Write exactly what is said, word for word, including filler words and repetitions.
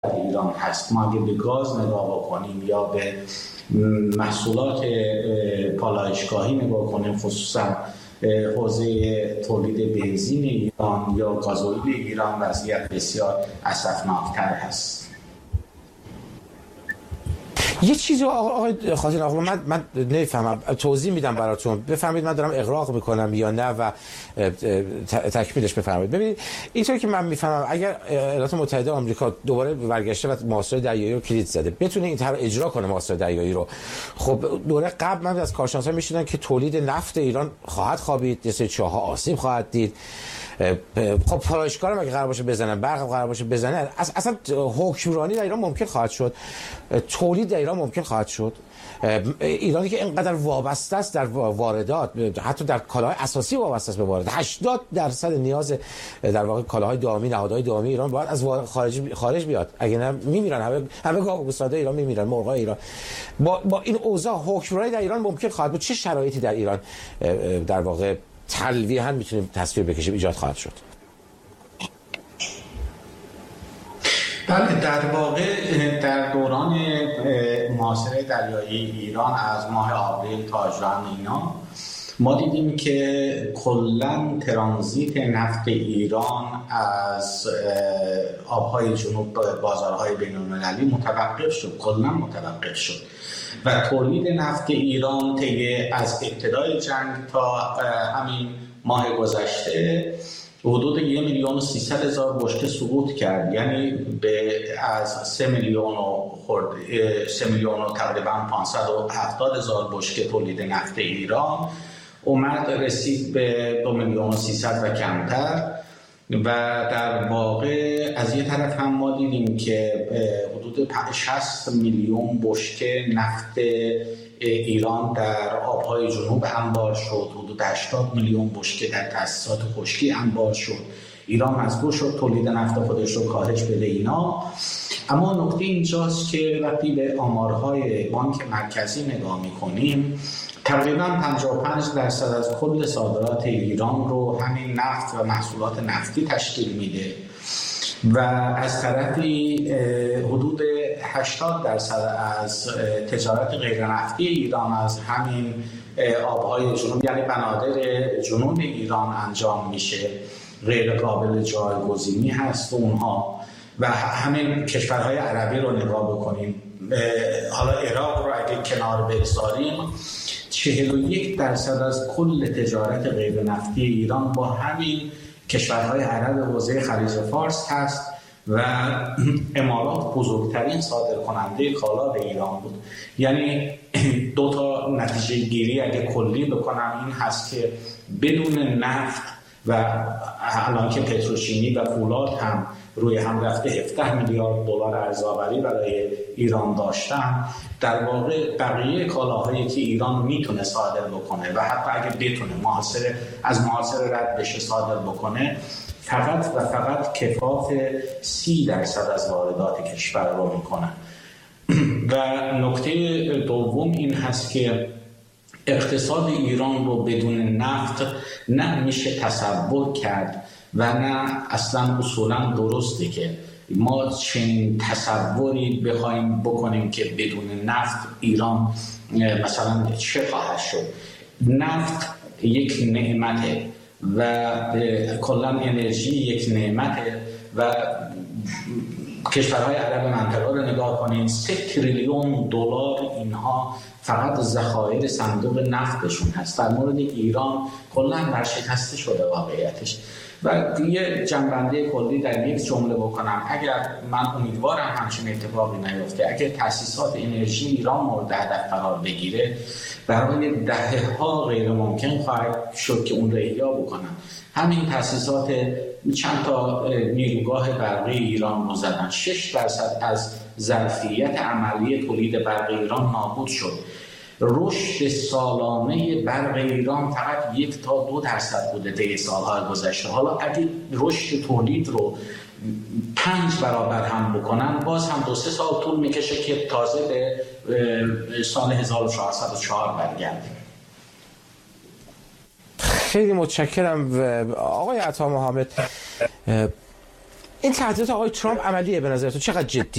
ایران هست. ما اگه به گاز نگاه کنیم یا به محصولات پالایشگاهی نگاه کنیم، خصوصا حوزه تولید بنزین ایران یا گازوئیل ایران، وضعیت بسیار اسفناکتر هست. یه چیزی آقای خاطر آقا من من نمیفهمم، توضیح میدم براتون بفهمید من دارم اغراق میکنم یا نه و تکمیلش بفرمایید. ببینید اینطوری که من میفهمم اگر ایالات متحده آمریکا دوباره برگشته و محاصره دریایی رو کلید زده بتونه این طرح اجرا کنه محاصره دریایی رو، خب دوره قبل من از کارشناسا میشنیدم که تولید نفت ایران خواهد خوابید، یه سری چاه‌ها آسیب خواهد دید. خب پالایشگاه اگه قرار باشه بزنن، برق قرار باشه بزنن، اصلا حکمرانی در ایران ممکن خواهد شد، تولید در ایران ممکن خواهد شد. ایرانی که اینقدر وابسته است در واردات، حتی در کالاهای اساسی وابسته است به واردات، هشتاد درصد نیاز در واقع کالاهای دائمی، نهادهای دائمی ایران باید از خارج خارج بیاد، اگه نه میمیرن، همه همه گاو گوساده ایران میمیرن، مرغای ایران. با با این اوضاع حکمرانی در ایران ممکن خواهد بود. چه شرایطی در ایران در واقع تلویحاً میتونیم تصویر بکشیم ایجاد خواهد شد؟ بله، در واقع در دوران محاصره دریایی ایران از ماه آوریل تا ژوئن اینا ما دیدیم که کلاً ترانزیت نفت ایران از آبهای جنوب به بازارهای بین‌المللی متوقف شد، کلاً متوقف شد و تولید نفت ایران طی از ابتدای جنگ تا همین ماه گذشته حدود یک میلیون و سیصد هزار بشکه سقوط کرد. یعنی به از سه میلیون و خورد سه میلیون و تقریبا پانصد و هفتاد هزار بشکه تولید نفت ایران اومد رسید به دو میلیون و سیصد و کمتر. و در واقع از یه طرف هم ما دیدیم که حدود شصت میلیون بشکه نفت ایران در آبهای جنوب انبار شد، حدود هشتاد میلیون بشکه در تأسیسات خشکی انبار شد. ایران مجبور شد تولید نفت خودش رو کاهش بده اینا. اما نکته اینجاست که وقتی به آمارهای بانک مرکزی نگاه می‌کنیم، تقریباً پنجاه و پنج درصد از کل صادرات ایران رو همین نفت و محصولات نفتی تشکیل میده و از طرفی حدود هشتاد درصد از تجارت غیر نفتی ایران از همین آبهای جنوب، یعنی بنادر جنوب ایران انجام میشه، غیر قابل جایگزینی هست اونها. و همین کشورهای عربی رو نگاه بکنیم، حالا عراق رو اگه کنار بگذاریم، چهل و یک درصد از کل تجارت غیر نفتی ایران با همین کشورهای عرب حوزه خلیج فارس هست و امارات بزرگترین صادر کننده کالا به ایران بود. یعنی دو تا نتیجه گیری اگه کلی بکنم این هست که بدون نفت و الان که پتروشیمی و فولاد هم روی هم رفته هفده میلیارد دلار ارزآوری برای ایران داشتن، در واقع بقیه کالاهایی که ایران میتونه صادر بکنه و حتی اگه بتونه محاصره از محاصره رد بشه صادر بکنه، فقط و فقط کفاف سی درصد از واردات کشور رو میکنه. و نکته دوم این هست که اقتصاد ایران رو بدون نفت نه میشه تصور کرد و نه اصلا اصولا درسته که ما چنین تصوری بخوایم بکنیم که بدون نفت ایران مثلا چه خواهد شد. نفت یک نعمته و کلا انرژی یک نعمته و کشورهای عرب منطقه رو نگاه کنین، سه تریلیون دلار اینها فقط ذخایر صندوق نفتشون هست. در مورد ایران کلا ورشکسته شده واقعیتش. و یه جنبنده کلی در یک جمله بکنم، اگر من امیدوارم همچین اتفاقی نیفته، اگر تأسیسات انرژی ایران مورد هدف قرار بگیره، برای دهه‌ها غیر ممکن خواهد شد که اون رو احیا بکنن. همین تأسیسات چند تا نیروگاه برقی ایران رو زدن، شش درصد از ظرفیت عملی تولید برق ایران نابود شد. رشد سالانه برق ایران فقط یک تا دو درصد بوده طی سالهای گذشته. حالا اگه رشد تولید رو پنج برابر هم بکنن، باز هم دو سه سال طول میکشه که تازه به سال هزار و چهارصد و چهار برگردیم. خیلی متشکرم آقای عطا محمد. این تهدیدات آقای ترامپ عملیه به نظر تو چقدر جدی؟